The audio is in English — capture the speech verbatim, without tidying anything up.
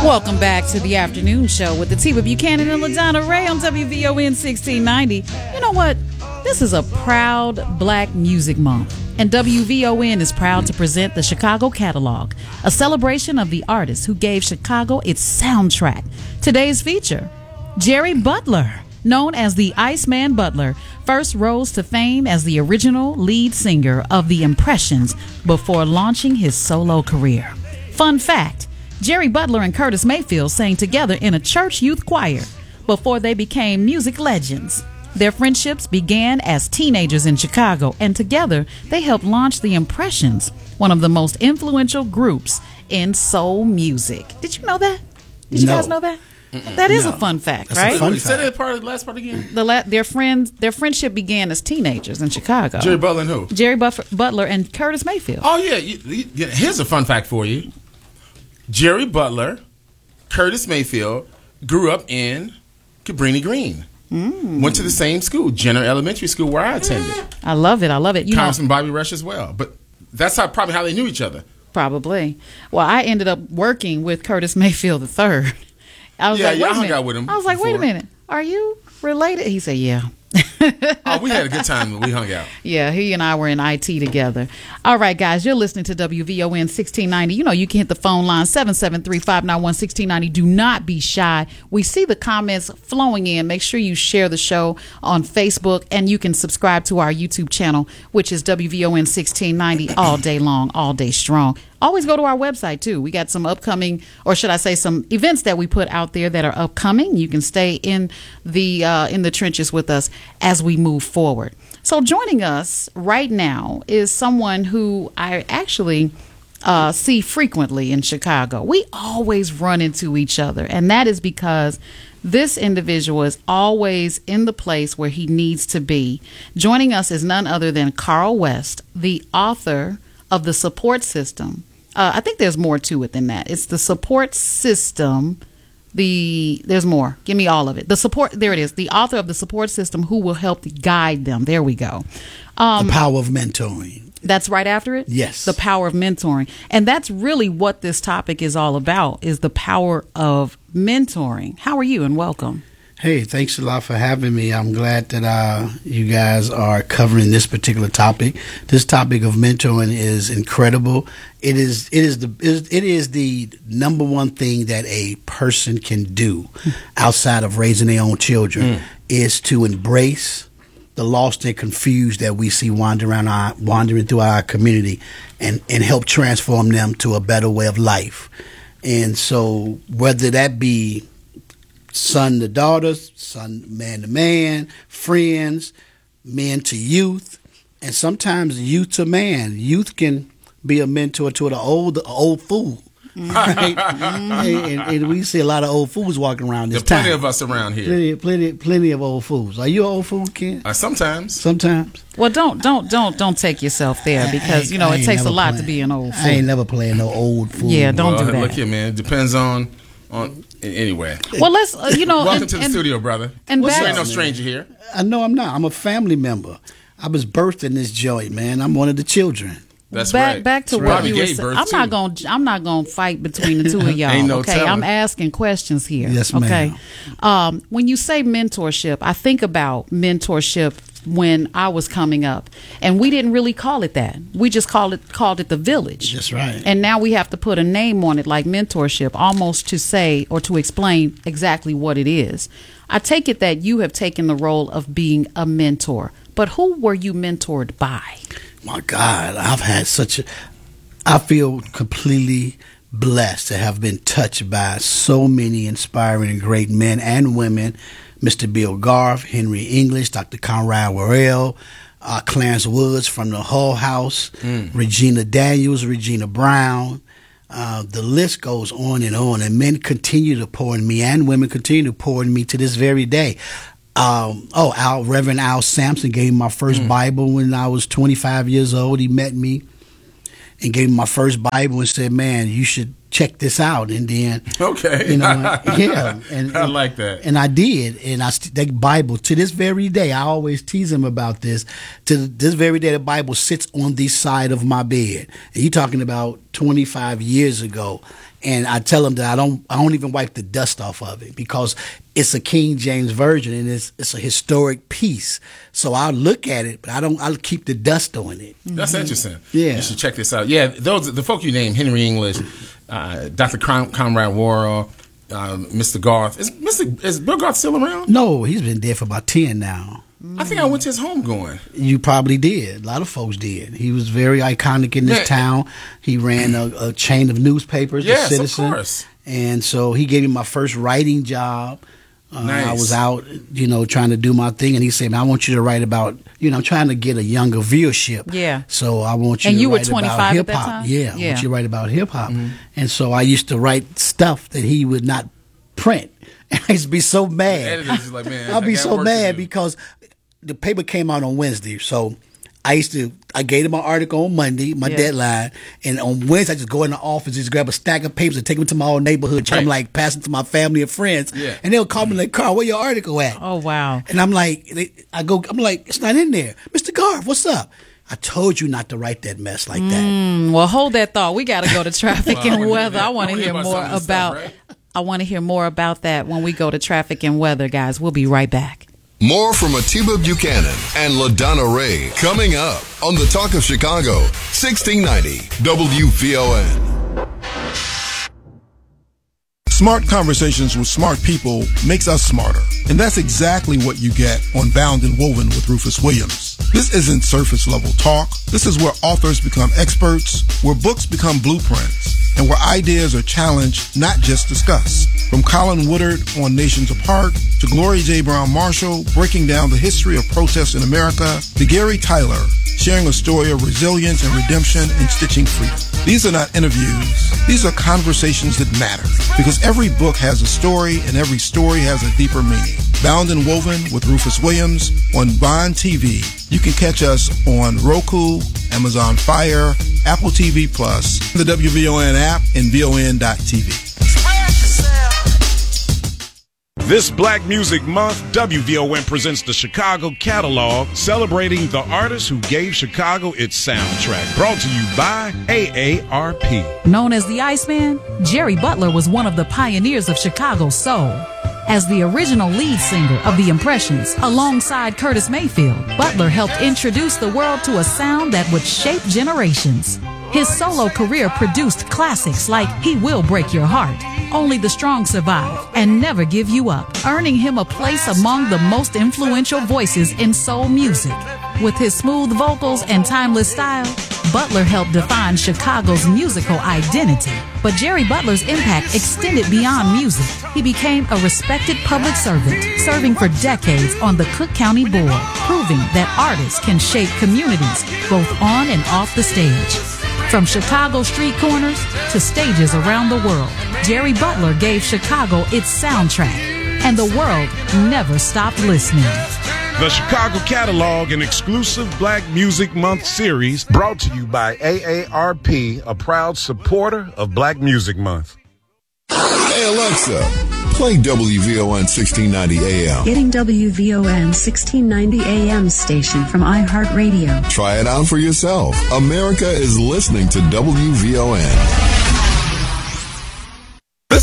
Welcome back to the afternoon show with the Tiva Buchanan and LaDonna Ray on W V O N sixteen ninety. You know what? This is a proud Black Music Month, and W V O N is proud to present the Chicago Catalog, a celebration of the artists who gave Chicago its soundtrack. Today's feature, Jerry Butler, known as the Iceman Butler, first rose to fame as the original lead singer of The Impressions before launching his solo career. Fun fact, Jerry Butler and Curtis Mayfield sang together in a church youth choir before they became music legends. Their friendships began as teenagers in Chicago, and together they helped launch The Impressions, one of the most influential groups in soul music. Did you know that? Did you No. guys know that? Mm-mm. That is no. a fun fact, That's right? Fun Say that part of the last part again. The la- their friends, their friendship began as teenagers in Chicago. Jerry Butler and who? Jerry Buff- Butler and Curtis Mayfield. Oh yeah, you, you, yeah. Here's a fun fact for you. Jerry Butler, Curtis Mayfield grew up in Cabrini Green. Mm. Went to the same school, Jenner Elementary School, where I attended. I love it. I love it. You Congressman know, Bobby Rush as well. But that's how probably how they knew each other. Probably. Well, I ended up working with Curtis Mayfield the third. I was Yeah, like, yeah, wait I a hung minute. out with him I was like, wait a before. minute. Are you related? He said, yeah. Oh, we had a good time when we hung out. Yeah, he and I were in I T together. All right, guys, you're listening to W V O N sixteen ninety. You know, you can hit the phone line seven seven three, five nine one, one six nine zero. Do not be shy. We see the comments flowing in. Make sure you share the show on Facebook, and you can subscribe to our YouTube channel, which is W V O N sixteen ninety, all day long, all day strong. Always go to our website, too. We got some upcoming, or should I say some events that we put out there that are upcoming. You can stay in the uh, in the trenches with us as we move forward. So joining us right now is someone who I actually uh, see frequently in Chicago. We always run into each other, and that is because this individual is always in the place where he needs to be. Joining us is none other than Carl West, the author of The Support System. Uh, I think there's more to it than that. It's the support system. The there's more. Give me all of it. The support. There it is. The author of The Support System, who will help guide them. There we go. Um, the power of mentoring. That's right after it? Yes. The power of mentoring. And that's really what this topic is all about, is the power of mentoring. How are you, and welcome? Hey, thanks a lot for having me. I'm glad that uh, you guys are covering this particular topic. This topic of mentoring is incredible. It is it is the it is the number one thing that a person can do outside of raising their own children mm. is to embrace the lost and confused that we see wandering around our, wandering through our community, and and help transform them to a better way of life. And so, whether that be son to daughters, son man to man, friends, men to youth, and sometimes youth to man. Youth can be a mentor to the old old fool. Right? mm-hmm. and, and we see a lot of old fools walking around this There's time. plenty of us around here. Plenty, plenty, plenty of old fools. Are you an old fool, Ken? Uh, sometimes. Sometimes. Well, don't don't don't don't take yourself there, because you know it takes a lot to be an old fool. I ain't never playing no old fool. Yeah, don't well, do that. Look here, man. It depends on on anyway. Well, let's uh, you know. Welcome and, to the and, studio, brother. And you back, ain't no stranger here. I know I'm not. I'm a family member. I was birthed in this joint, man. I'm one of the children. That's back, right. Back to That's what right. you were saying. I'm too. not going. I'm not going to fight between the two of y'all. Ain't no okay, telling. I'm asking questions here. Yes, okay. ma'am. Um, when you say mentorship, I think about mentorship when I was coming up, and we didn't really call it that. We just called it called it the village. That's right. And now we have to put a name on it, like mentorship, almost to say or to explain exactly what it is. I take it that you have taken the role of being a mentor, but who were you mentored by? My God, I've had such a. I feel completely blessed to have been touched by so many inspiring and great men and women. Mister Bill Garth, Henry English, Doctor Conrad Worrell, uh, Clarence Woods from the Hull House, mm. Regina Daniels, Regina Brown. Uh, the list goes on and on, and men continue to pour in me, and women continue to pour in me to this very day. Um, oh, Al, Reverend Al Sampson gave me my first mm. Bible when I was twenty-five years old. He met me and gave me my first Bible and said, "Man, you should check this out." And then, okay, you know, yeah, and I like that. And I did, and I st- that Bible to this very day. I always tease him about this. To this very day, the Bible sits on the side of my bed. And you talking about twenty-five years ago, And I tell them that I don't I don't even wipe the dust off of it because it's a King James version and it's it's a historic piece. So I'll look at it, but I don't I'll keep the dust on it. That's mm-hmm. interesting. Yeah. You should check this out. Yeah, those the folk you named, Henry English, uh, Doctor Con- Conrad Worrell, um, Mister Garth. Is Mister is Bill Garth still around? No, he's been dead for about ten now. I think I went to his home going. You probably did. A lot of folks did. He was very iconic in this yeah. town. He ran a, a chain of newspapers, yes, The Citizen. Of course. And so he gave me my first writing job. Uh, nice. I was out, you know, trying to do my thing, and he said, "Man, I want you to write about, you know, I'm trying to get a younger viewership. Yeah. So I want you and to you write were about hip at that hop. time? Yeah, yeah. I want you to write about hip hop." Mm-hmm. And so I used to write stuff that he would not print. And I used to be so mad. Like, man, I'd be so mad because the paper came out on Wednesday, so I used to, I gave him my article on Monday, my yeah. deadline, and on Wednesday I just go in the office, just grab a stack of papers and take them to my old neighborhood, try right. them like passing to my family and friends, yeah. and they'll call me like, "Carl, where your article at?" Oh wow! And I'm like, they, I go, I'm like, "It's not in there, Mister Garth, what's up?" I told you not to write that mess like that. Mm, well, hold that thought. We got to go to traffic well, and weather. I want to hear about more about. Stuff, right? I want to hear more about that when we go to traffic and weather, guys. We'll be right back. More from Atiba Buchanan and LaDonna Ray coming up on the Talk of Chicago, sixteen ninety W V O N. Smart conversations with smart people makes us smarter. And that's exactly what you get on Bound and Woven with Rufus Williams. This isn't surface level talk. This is where authors become experts, where books become blueprints, and where ideas are challenged, not just discussed. From Colin Woodard on Nations Apart, to Gloria J. Brown Marshall breaking down the history of protests in America, to Gary Tyler sharing a story of resilience and redemption and stitching freedom. These are not interviews. These are conversations that matter, because every book has a story and every story has a deeper meaning. Bound and Woven with Rufus Williams on Bond T V. You can catch us on Roku, Amazon Fire, Apple T V Plus, the W V O N app, and V O N dot T V. This Black Music Month, W V O N presents the Chicago Catalog, celebrating the artists who gave Chicago its soundtrack. Brought to you by A A R P. Known as the Iceman, Jerry Butler was one of the pioneers of Chicago soul. As the original lead singer of The Impressions, alongside Curtis Mayfield, Butler helped introduce the world to a sound that would shape generations. His solo career produced classics like He Will Break Your Heart, Only the Strong Survive, and Never Give You Up, earning him a place among the most influential voices in soul music. With his smooth vocals and timeless style, Butler helped define Chicago's musical identity. But Jerry Butler's impact extended beyond music. He became a respected public servant, serving for decades on the Cook County Board, proving that artists can shape communities both on and off the stage. From Chicago street corners to stages around the world, Jerry Butler gave Chicago its soundtrack, and the world never stopped listening. The Chicago Catalog, an exclusive Black Music Month series brought to you by A A R P, a proud supporter of Black Music Month. Hey Alexa, play W V O N sixteen ninety A M. Getting W V O N sixteen ninety A M station from iHeartRadio. Try it out for yourself. America is listening to W V O N.